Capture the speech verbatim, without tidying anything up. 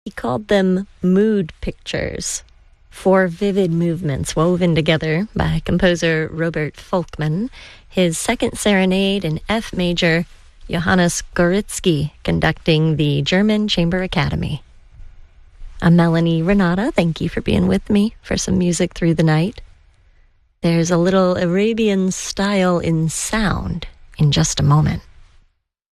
He called them mood pictures, four vivid movements woven together by composer Robert Folkman, his second serenade in F major, Johannes Goritzky conducting the German Chamber Academy. I'm Melanie Renata. Thank you for being with me for some music through the night. There's a little Arabian style in sound in just a moment.